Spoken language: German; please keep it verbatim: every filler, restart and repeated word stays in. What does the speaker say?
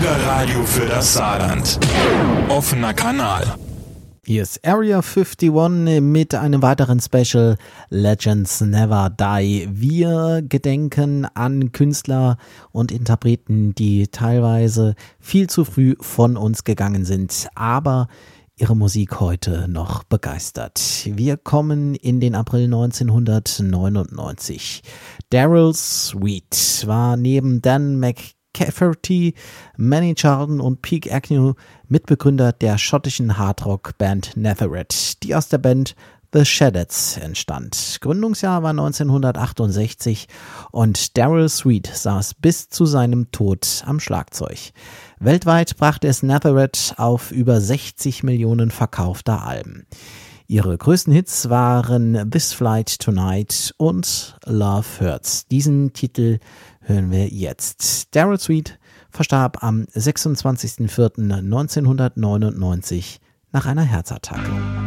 Bürgerradio für das Saarland. Offener Kanal. Hier ist Area einundfünfzig mit einem weiteren Special Legends Never Die. Wir gedenken an Künstler und Interpreten, die teilweise viel zu früh von uns gegangen sind, aber ihre Musik heute noch begeistert. Wir kommen in den April neunzehnhundertneunundneunzig. Daryl Sweet war neben Dan McCafferty, Manny Charlton und Pete Agnew Mitbegründer der schottischen Hardrock-Band Nazareth, die aus der Band The Shadows entstand. Gründungsjahr war neunzehnhundertachtundsechzig und Daryl Sweet saß bis zu seinem Tod am Schlagzeug. Weltweit brachte es Nazareth auf über sechzig Millionen verkaufter Alben. Ihre größten Hits waren This Flight Tonight und Love Hurts. Diesen Titel hören wir jetzt. Daryl Sweet verstarb am sechsundzwanzigsten vierten neunzehnhundertneunundneunzig nach einer Herzattacke.